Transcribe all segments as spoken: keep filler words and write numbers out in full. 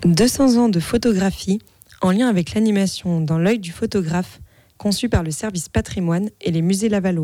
deux cents ans de photographie en lien avec l'animation dans l'œil du photographe, conçu par le service patrimoine et les musées lavallois.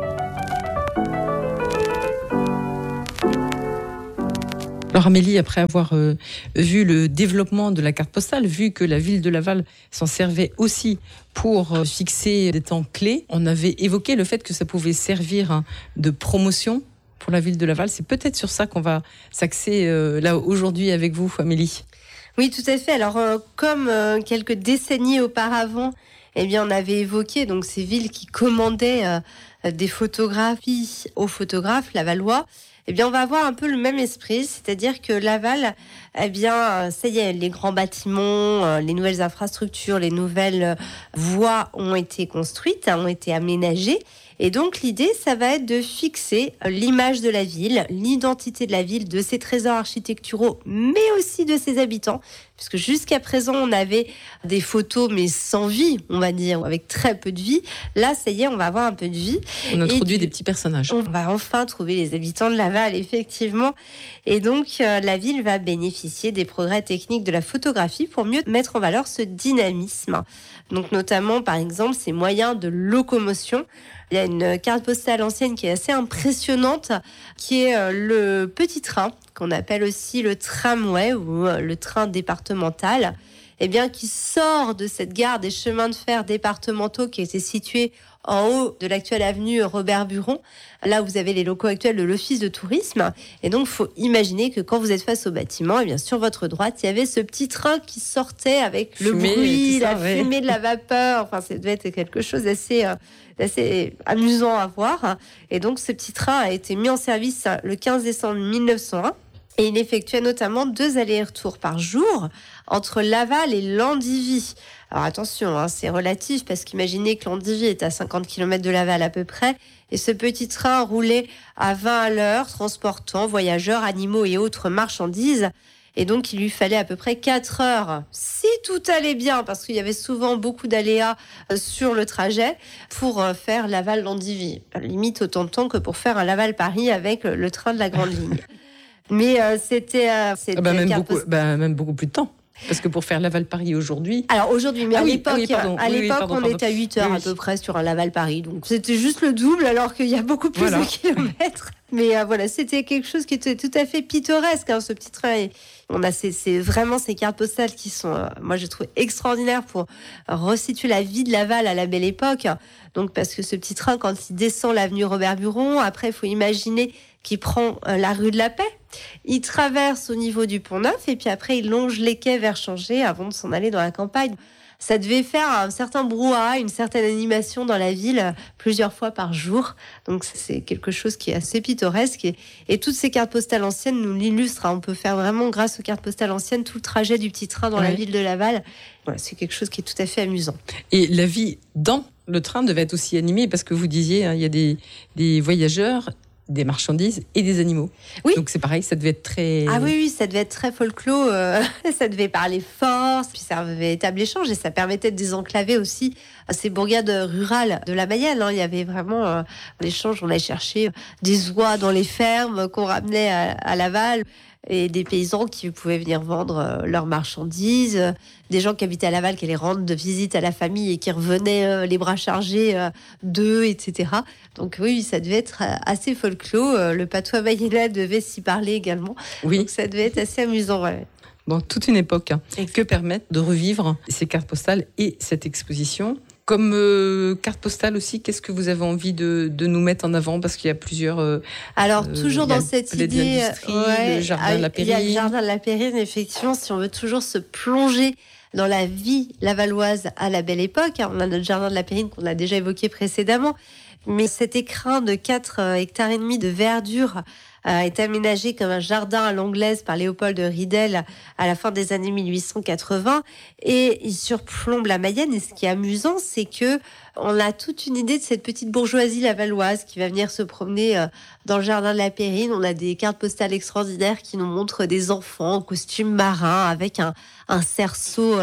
Alors Amélie, après avoir euh, vu le développement de la carte postale, vu que la ville de Laval s'en servait aussi pour euh, fixer des temps clés, on avait évoqué le fait que ça pouvait servir hein, de promotion pour la ville de Laval. C'est peut-être sur ça qu'on va s'axer euh, là aujourd'hui avec vous, Amélie. Oui, tout à fait. Alors, euh, comme euh, quelques décennies auparavant, eh bien, on avait évoqué donc ces villes qui commandaient euh, des photographies aux photographes lavallois. Eh bien, on va avoir un peu le même esprit, c'est-à-dire que Laval, eh bien, ça y est, les grands bâtiments, les nouvelles infrastructures, les nouvelles voies ont été construites, ont été aménagées. Et donc, l'idée, ça va être de fixer l'image de la ville, l'identité de la ville, de ses trésors architecturaux, mais aussi de ses habitants. Puisque jusqu'à présent, on avait des photos, mais sans vie, on va dire, avec très peu de vie. Là, ça y est, on va avoir un peu de vie. On a introduit du... des petits personnages. On va enfin trouver les habitants de Laval, effectivement. Et donc, euh, la ville va bénéficier des progrès techniques de la photographie pour mieux mettre en valeur ce dynamisme. Donc, notamment, par exemple, ces moyens de locomotion. Il y a une carte postale ancienne qui est assez impressionnante, qui est le petit train, qu'on appelle aussi le tramway ou le train départemental, eh bien, qui sort de cette gare des chemins de fer départementaux qui était située en haut de l'actuelle avenue Robert-Buron, là où vous avez les locaux actuels de l'Office de tourisme. Et donc, il faut imaginer que quand vous êtes face au bâtiment, eh bien, sur votre droite, il y avait ce petit train qui sortait avec le fumée, bruit, ça, la ouais. fumée de la vapeur. Enfin, ça devait être quelque chose d'assez, euh, d'assez amusant à voir. Et donc, ce petit train a été mis en service le quinze décembre mille neuf cent un. Et il effectuait notamment deux allers-retours par jour entre Laval et Landivy. Alors attention, hein, c'est relatif parce qu'imaginez que Landivy est à cinquante kilomètres de Laval à peu près. Et ce petit train roulait à vingt à l'heure, transportant voyageurs, animaux et autres marchandises. Et donc, il lui fallait à peu près quatre heures, si tout allait bien, parce qu'il y avait souvent beaucoup d'aléas sur le trajet, pour faire Laval-Landivy. Limite autant de temps que pour faire un Laval-Paris avec le train de la grande ligne. Mais euh, c'était, euh, c'était Ah bah même, beaucoup, post- bah même beaucoup plus de temps. Parce que pour faire Laval-Paris aujourd'hui... Alors aujourd'hui, mais ah à oui, l'époque, ah oui, pardon, à oui, l'époque oui, pardon, on pardon. était à huit heures Oui, à oui. peu près sur un Laval-Paris. Donc c'était juste le double alors qu'il y a beaucoup plus Voilà. de kilomètres. Mais euh, voilà, c'était quelque chose qui était tout à fait pittoresque, hein, ce petit train. Et on a ces, ces, vraiment ces cartes postales qui sont, euh, moi je trouve, extraordinaires pour resituer la vie de Laval à la belle époque. Donc parce que ce petit train, quand il descend l'avenue Robert-Buron, après il faut imaginer qu'il prend euh, la rue de la Paix. Il traverse au niveau du Pont-Neuf et puis après il longe les quais vers Changé avant de s'en aller dans la campagne. Ça devait faire un certain brouhaha, une certaine animation dans la ville euh, plusieurs fois par jour. Donc c'est quelque chose qui est assez pittoresque. Et, et toutes ces cartes postales anciennes nous l'illustrent. On peut faire vraiment, grâce aux cartes postales anciennes, tout le trajet du petit train dans Ouais. la ville de Laval. Voilà, c'est quelque chose qui est tout à fait amusant. Et la vie dans le train devait être aussi animée, parce que vous disiez, hein, il y a des, des voyageurs, des marchandises et des animaux. Oui. Donc c'est pareil, ça devait être très... Ah oui, oui, ça devait être très folklore, euh, ça devait parler fort, puis ça avait un véritable échange et ça permettait de désenclaver aussi ces bourgades rurales de la Mayenne. Hein. Il y avait vraiment euh, l'échange, on allait chercher des oies dans les fermes qu'on ramenait à, à Laval, et des paysans qui pouvaient venir vendre euh, leurs marchandises, euh, des gens qui habitaient à Laval qui allaient rendre de visite à la famille et qui revenaient euh, les bras chargés euh, d'eux, et cetera. Donc oui, ça devait être euh, assez folklore. Euh, le patois mayennais devait s'y parler également. Oui. Donc ça devait être assez amusant. Ouais. Bon, toute une époque hein, que permettent de revivre ces cartes postales et cette exposition. Comme euh, carte postale aussi, qu'est-ce que vous avez envie de, de nous mettre en avant? Parce qu'il y a plusieurs... Euh, Alors, euh, toujours dans cette palais de idée... l'industrie, ouais, le jardin ah, de la il y a le Périne. jardin de la Périne, effectivement, si on veut toujours se plonger dans la vie lavalloise à la belle époque. On a notre jardin de la Périne qu'on a déjà évoqué précédemment. Mais cet écrin de quatre hectares et demi de verdure euh, est aménagé comme un jardin à l'anglaise par Léopold de Ridel à la fin des années mille huit cent quatre-vingts, et il surplombe la Mayenne. Et ce qui est amusant, c'est que on a toute une idée de cette petite bourgeoisie lavalloise qui va venir se promener euh, dans le jardin de la Périne. On a des cartes postales extraordinaires qui nous montrent des enfants en costume marin avec un, un cerceau euh,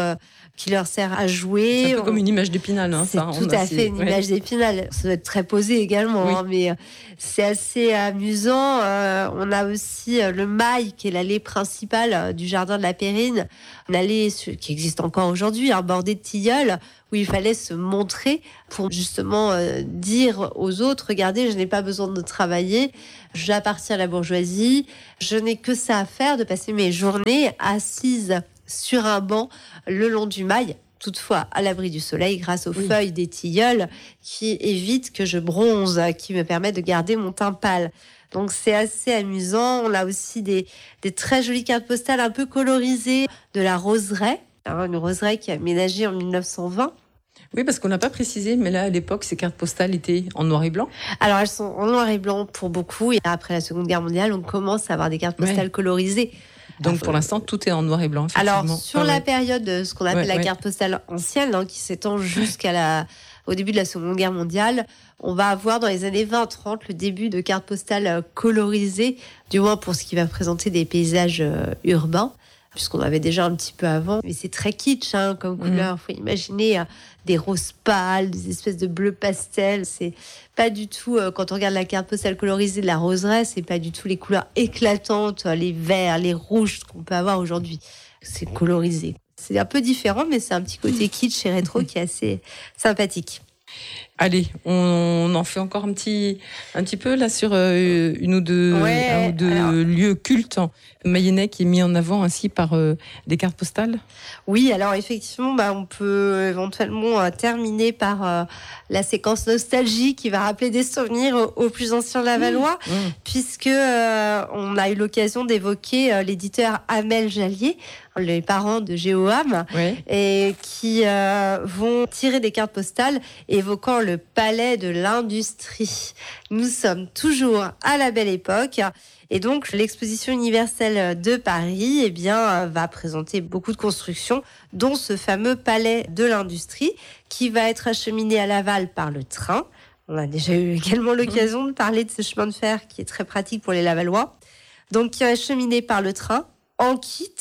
qui leur sert à jouer. C'est un peu comme une image d'Épinal. Hein, c'est ça, tout à fait une ouais. image d'Épinal. Ça doit être très posé également, oui. hein, mais c'est assez amusant. Euh, on a aussi le mail, qui est l'allée principale du jardin de la Périne, une allée qui existe encore aujourd'hui, hein, bordée de tilleuls, où il fallait se montrer pour justement euh, dire aux autres, regardez, je n'ai pas besoin de travailler, j'appartiens à la bourgeoisie, je n'ai que ça à faire, de passer mes journées assise sur un banc le long du mail, toutefois à l'abri du soleil grâce aux oui. feuilles des tilleuls qui évitent que je bronze, qui me permettent de garder mon teint pâle. Donc c'est assez amusant. On a aussi des, des très jolies cartes postales un peu colorisées de la roseraie, hein, une roseraie qui est aménagée en dix-neuf cent vingt. Oui, parce qu'on n'a pas précisé, mais là, à l'époque, ces cartes postales étaient en noir et blanc. Alors, elles sont en noir et blanc pour beaucoup. Et après la Seconde Guerre mondiale, on commence à avoir des cartes postales ouais. colorisées. Donc, pour l'instant, tout est en noir et blanc, Alors, sur ah, la ouais. période, ce qu'on appelle ouais, la ouais. carte postale ancienne, hein, qui s'étend jusqu'à la, au début de la Seconde Guerre mondiale, on va avoir dans les années vingt trente le début de cartes postales colorisées, du moins pour ce qui va présenter des paysages euh, urbains, puisqu'on avait déjà un petit peu avant. Mais c'est très kitsch hein, comme couleur. Il mmh. faut imaginer euh, des roses pâles, des espèces de bleu pastel. C'est pas du tout, euh, quand on regarde la carte postale colorisée de la roseraie, c'est pas du tout les couleurs éclatantes, les verts, les rouges qu'on peut avoir aujourd'hui. C'est colorisé. C'est un peu différent, mais c'est un petit côté kitsch et rétro qui est assez sympathique. Allez, on en fait encore un petit, un petit peu là sur euh, une ou deux, ouais, un ou deux alors... lieux cultes mayennais qui est mis en avant ainsi par euh, des cartes postales. Oui, alors effectivement, bah, on peut éventuellement euh, terminer par euh, la séquence nostalgie qui va rappeler des souvenirs aux, aux plus anciens Lavallois, mmh, mmh. puisque euh, on a eu l'occasion d'évoquer euh, l'éditeur Amel Jallier, les parents de Géoam, oui. et qui euh, vont tirer des cartes postales évoquant le palais de l'industrie. Nous sommes toujours à la belle époque. Et donc, l'exposition universelle de Paris eh bien, va présenter beaucoup de constructions, dont ce fameux palais de l'industrie, qui va être acheminé à Laval par le train. On a déjà eu également l'occasion de parler de ce chemin de fer qui est très pratique pour les Lavallois. Donc, qui est acheminé par le train en kit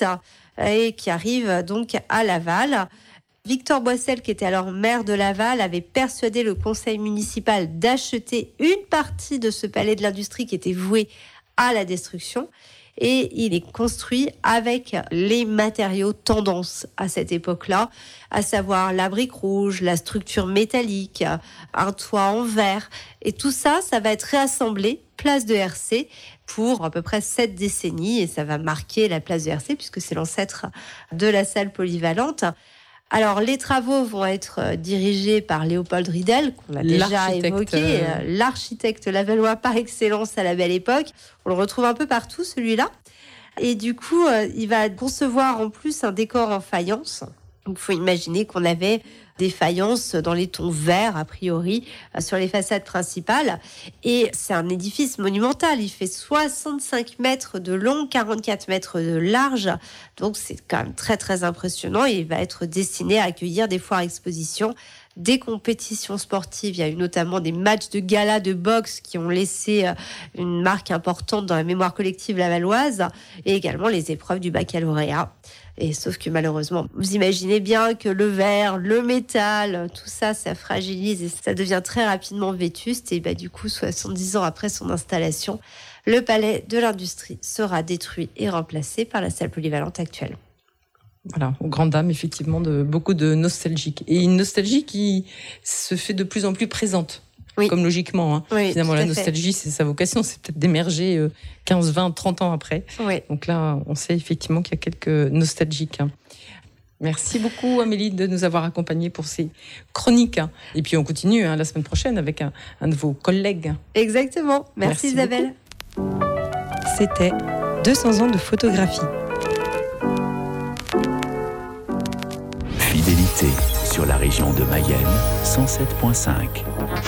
et qui arrive donc à Laval. Victor Boissel, qui était alors maire de Laval, avait persuadé le conseil municipal d'acheter une partie de ce palais de l'industrie qui était voué à la destruction, et il est construit avec les matériaux tendance à cette époque-là, à savoir la brique rouge, la structure métallique, un toit en verre, et tout ça, ça va être réassemblé place de R C pour à peu près sept décennies, et ça va marquer la place de R C puisque c'est l'ancêtre de la salle polyvalente. Alors, les travaux vont être dirigés par Léopold Ridel, qu'on a déjà évoqué, euh... l'architecte lavallois par excellence à la belle époque. On le retrouve un peu partout, celui-là. Et du coup, euh, il va concevoir en plus un décor en faïence. Donc, il faut imaginer qu'on avait des faïences dans les tons verts, a priori, sur les façades principales. Et c'est un édifice monumental. Il fait soixante-cinq mètres de long, quarante-quatre mètres de large. Donc, c'est quand même très, très impressionnant. Et il va être destiné à accueillir des foires expositions, des compétitions sportives. Il y a eu notamment des matchs de gala de boxe qui ont laissé une marque importante dans la mémoire collective lavalloise. Et également les épreuves du baccalauréat. Et sauf que malheureusement, vous imaginez bien que le verre, le métal, tout ça, ça fragilise et ça devient très rapidement vétuste. Et bah, du coup, soixante-dix ans après son installation, le palais de l'industrie sera détruit et remplacé par la salle polyvalente actuelle. Voilà, aux grandes dames, effectivement, de beaucoup de nostalgique. Et une nostalgie qui se fait de plus en plus présente. Oui. Comme logiquement. Hein. Oui, finalement, la nostalgie, fait. C'est sa vocation, c'est peut-être d'émerger euh, quinze, vingt, trente ans après. Oui. Donc là, on sait effectivement qu'il y a quelques nostalgiques. Hein. Merci beaucoup, Amélie, de nous avoir accompagnés pour ces chroniques. Hein. Et puis, on continue hein, la semaine prochaine avec un, un de vos collègues. Exactement. Merci, Merci Isabelle. Beaucoup. C'était deux cents ans de photographie. Fidélité sur la région de Mayenne, cent sept virgule cinq.